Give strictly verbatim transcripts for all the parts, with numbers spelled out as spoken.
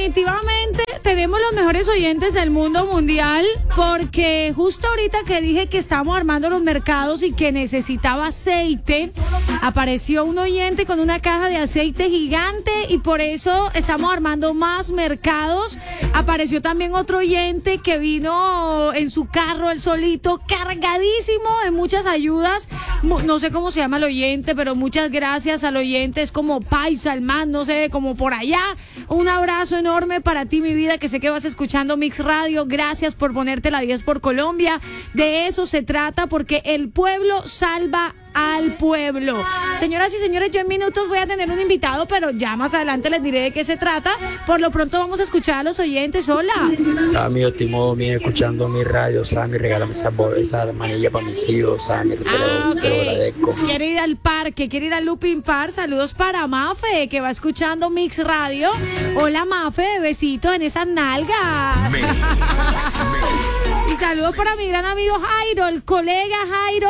definitivamente tenemos los mejores oyentes del mundo mundial, porque justo ahorita que dije que estamos armando los mercados y que necesitaba aceite, apareció un oyente con una caja de aceite gigante y por eso estamos armando más mercados. Apareció también otro oyente que vino en su carro, él solito, cargadísimo de muchas ayudas. No sé cómo se llama el oyente, pero muchas gracias al oyente. Es como Paisa, el man, no sé, como por allá. Un abrazo enorme para ti, mi vida, que sé que vas escuchando Mix Radio. Gracias por ponerte la diez por Colombia. De eso se trata, porque el pueblo salva al pueblo. Señoras y señores, yo en minutos voy a tener un invitado, pero ya más adelante les diré de qué se trata. Por lo pronto vamos a escuchar a los oyentes. Hola. Sammy, último mío escuchando mi radio. Sammy, regálame esa, esa manilla para mis hijos. Sammy, te, ah, lo, okay. te lo agradezco. Quiere ir al parque, quiere ir al Looping Park. Saludos para Mafe, que va escuchando Mix Radio. Hola, Mafe, besitos en esas nalgas. Mix, mix. Y saludos para mi gran amigo Jairo, el colega Jairo,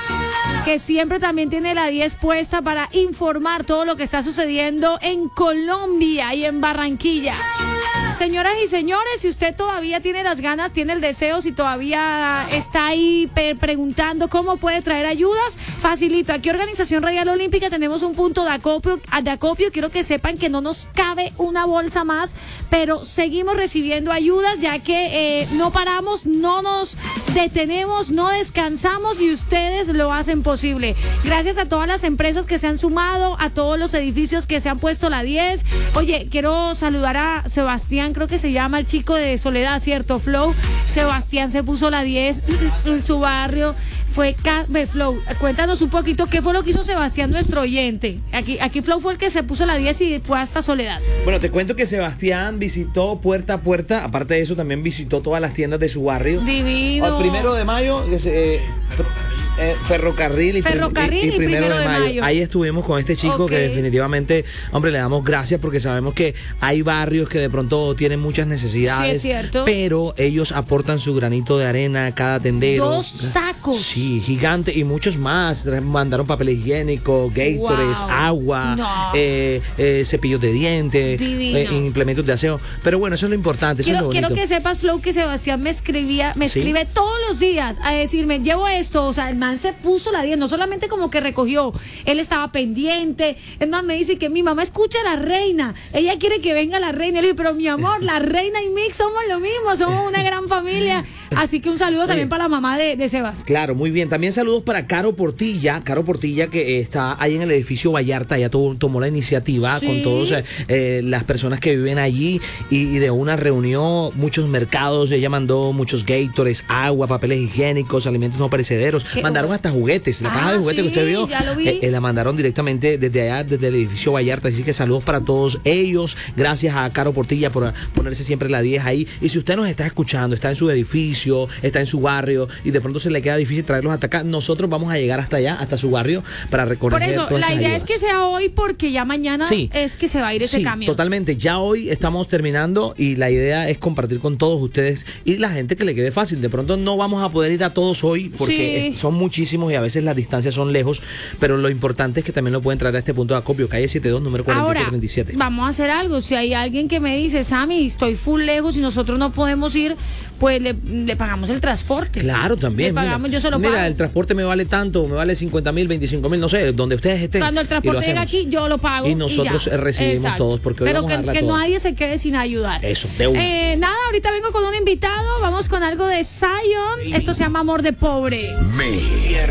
que siempre también tiene la diez puesta para informar todo lo que está sucediendo en Colombia y en Barranquilla. Señoras y señores, si usted todavía tiene las ganas, tiene el deseo, si todavía está ahí pe- preguntando cómo puede traer ayudas, facilito. Aquí Organización Radial Olímpica tenemos un punto de acopio, de acopio. Quiero que sepan que no nos cabe una bolsa más, pero seguimos recibiendo ayudas, ya que eh, no paramos, no nos detenemos, no descansamos y ustedes lo hacen posible. Gracias a todas las empresas que se han sumado, a todos los edificios que se han puesto la diez. Oye, quiero saludar a Sebastián, creo que se llama el chico de Soledad, ¿cierto, Flow? Sebastián se puso la diez en su barrio. Fue Flow, cuéntanos un poquito qué fue lo que hizo Sebastián, nuestro oyente. Aquí, aquí Flow fue el que se puso la diez y fue hasta Soledad. Bueno, te cuento que Sebastián visitó puerta a puerta. Aparte de eso, también visitó todas las tiendas de su barrio. Divino. El primero de mayo, eh, eh, ferrocarril, y, ferrocarril y, y, y primero, primero de, de mayo. mayo. Ahí estuvimos con este chico, okay, que definitivamente, hombre, le damos gracias porque sabemos que hay barrios que de pronto tienen muchas necesidades. Sí, es cierto. Pero ellos aportan su granito de arena, cada tendero. Dos sacos. Sí, gigante, y muchos más. Mandaron papel higiénico, Gatorades, wow, agua, no. eh, eh, cepillos de dientes, eh, implementos de aseo. Pero bueno, eso es lo importante. Quiero, eso es lo quiero que sepas, Flow, que Sebastián me escribía, me ¿Sí? escribe todos los días a decirme, llevo esto. O sea, el man se puso la diez, no solamente como que recogió, él estaba pendiente. El man me dice que mi mamá escucha a la reina, ella quiere que venga la reina. Le digo, pero mi amor, la reina y Mix somos lo mismo, somos una gran familia. Así que un saludo también Oye, para la mamá de, de Sebas. Claro, muy bien. También saludos para Caro Portilla, Caro Portilla, que está ahí en el edificio Vallarta. Ella tomó, tomó la iniciativa sí. con todas eh, las personas que viven allí y, y de una reunión, muchos mercados. Ella mandó muchos Gatorades, agua, papeles higiénicos, alimentos no perecederos. ¿Qué? Mandaron hasta juguetes. La ah, caja de juguetes sí, que usted vio, eh, eh, la mandaron directamente desde allá, desde el edificio Vallarta. Así que saludos para todos ellos. Gracias a Caro Portilla por ponerse siempre la diez ahí. Y si usted nos está escuchando, está en su edificio, está en su barrio y de pronto se le queda difícil traerlos hasta acá, nosotros vamos a llegar hasta allá, hasta su barrio, para recorrer. Por eso, la idea ayudas. Es que sea hoy, porque ya mañana sí. es que se va a ir ese sí, camión. Totalmente. Ya hoy estamos terminando y la idea es compartir con todos ustedes y la gente que le quede fácil. De pronto no vamos a poder ir a todos hoy porque sí. son muchísimos y a veces las distancias son lejos, pero lo importante es que también lo pueden traer a este punto de acopio, calle setenta y dos, número cuarenta y ocho treinta y siete. Ahora, vamos a hacer algo. Si hay alguien que me dice, Sammy, estoy full lejos y nosotros no podemos ir, pues le, le pagamos el transporte. Claro, también. Le pagamos, mira, yo se lo pago. Mira, el transporte me vale tanto, me vale cincuenta mil, veinticinco mil, no sé, donde ustedes estén. Cuando el transporte llega aquí, yo lo pago. Y nosotros y recibimos Exacto. todos, porque hoy Pero vamos que, a que todo. nadie se quede sin ayudar. Eso, de una. Eh, nada, ahorita vengo con un invitado, vamos con algo de Zion. Esto se llama Amor de Pobre. Mix.